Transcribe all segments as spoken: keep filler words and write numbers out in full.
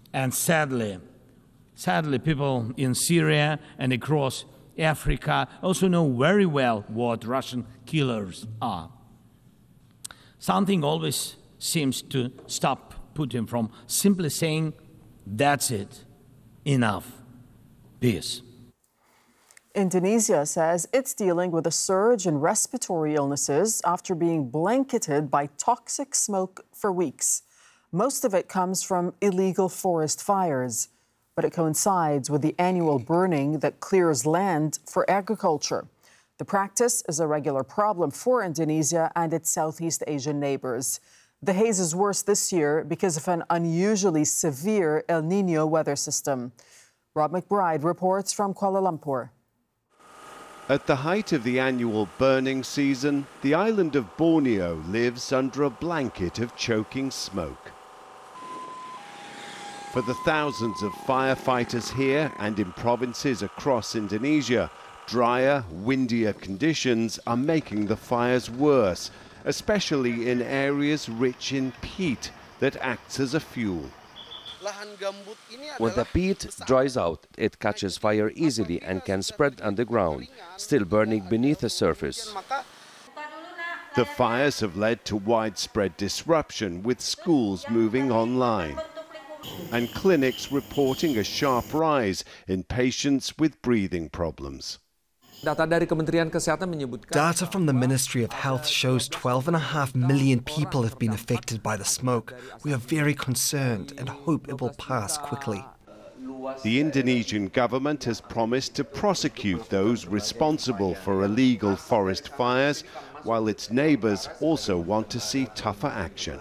And sadly, sadly, people in Syria and across Africa also know very well what Russian killers are. Something always seems to stop Putin from simply saying, that's it, enough, peace. Indonesia says it's dealing with a surge in respiratory illnesses after being blanketed by toxic smoke for weeks. Most of it comes from illegal forest fires, but it coincides with the annual burning that clears land for agriculture. The practice is a regular problem for Indonesia and its Southeast Asian neighbors. The haze is worse this year because of an unusually severe El Niño weather system. Rob McBride reports from Kuala Lumpur. At the height of the annual burning season, the island of Borneo lives under a blanket of choking smoke. For the thousands of firefighters here and in provinces across Indonesia, drier, windier conditions are making the fires worse, especially in areas rich in peat that acts as a fuel. When the peat dries out, it catches fire easily and can spread underground, still burning beneath the surface. The fires have led to widespread disruption, with schools moving online and clinics reporting a sharp rise in patients with breathing problems. Data from the Ministry of Health shows twelve and a half million people have been affected by the smoke. We are very concerned and hope it will pass quickly. The Indonesian government has promised to prosecute those responsible for illegal forest fires, while its neighbors also want to see tougher action.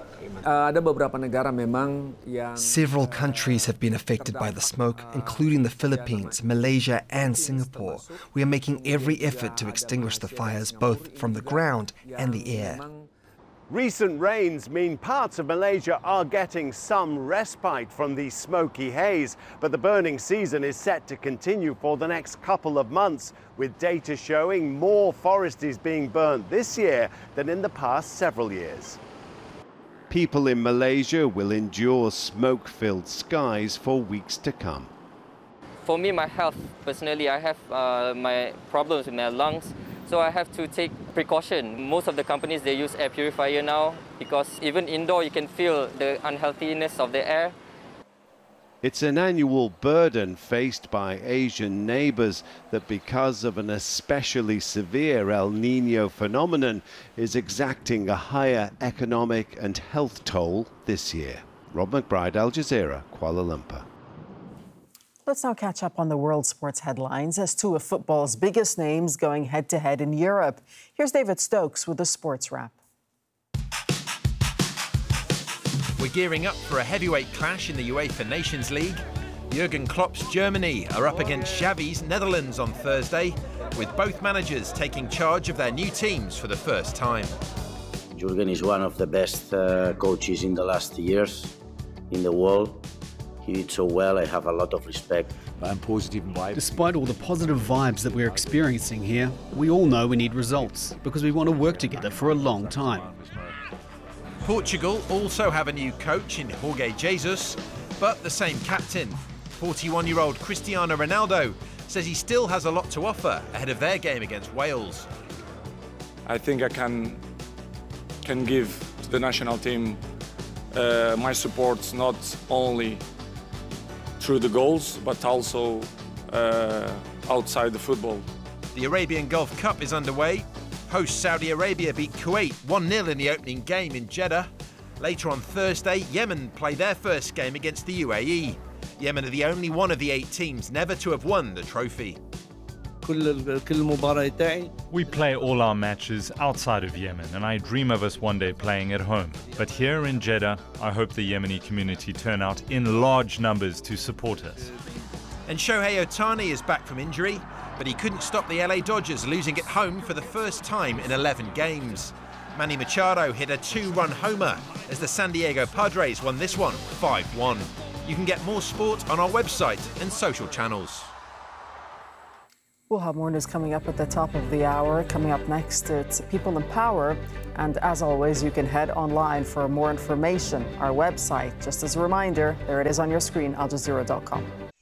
Several countries have been affected by the smoke, including the Philippines, Malaysia and Singapore. We are making every effort to extinguish the fires both from the ground and the air. Recent rains mean parts of Malaysia are getting some respite from the smoky haze, but the burning season is set to continue for the next couple of months, with data showing more forest is being burnt this year than in the past several years. People in Malaysia will endure smoke-filled skies for weeks to come. For me, my health, personally, I have uh, my problems with my lungs, so I have to take precaution. Most of the companies, they use air purifier now, because even indoor you can feel the unhealthiness of the air. It's an annual burden faced by Asian neighbors that, because of an especially severe El Niño phenomenon, is exacting a higher economic and health toll this year. Rob McBride, Al Jazeera, Kuala Lumpur. Let's now catch up on the world sports headlines as two of football's biggest names going head-to-head in Europe. Here's David Stokes with the sports wrap. We're gearing up for a heavyweight clash in the UEFA Nations League. Jurgen Klopp's Germany are up against Xavi's Netherlands on Thursday, with both managers taking charge of their new teams for the first time. Jurgen is one of the best uh, coaches in the last years in the world. He did so well. I have a lot of respect. Despite all the positive vibes that we're experiencing here, we all know we need results because we want to work together for a long time. Portugal also have a new coach in Jorge Jesus, but the same captain. forty-one-year-old Cristiano Ronaldo says he still has a lot to offer ahead of their game against Wales. I think I can, can give to the national team uh, my support, not only through the goals, but also uh, outside the football. The Arabian Gulf Cup is underway. Host Saudi Arabia beat Kuwait one nil in the opening game in Jeddah. Later on Thursday, Yemen play their first game against the U A E. Yemen are the only one of the eight teams never to have won the trophy. We play all our matches outside of Yemen, and I dream of us one day playing at home. But here in Jeddah, I hope the Yemeni community turn out in large numbers to support us. And Shohei Ohtani is back from injury, but he couldn't stop the L A Dodgers losing at home for the first time in eleven games. Manny Machado hit a two-run homer as the San Diego Padres won this one five one. You can get more sport on our website and social channels. We'll have more news coming up at the top of the hour. Coming up next, it's People in Power. And as always, you can head online for more information. Our website, just as a reminder, there it is on your screen, al jazeera dot com.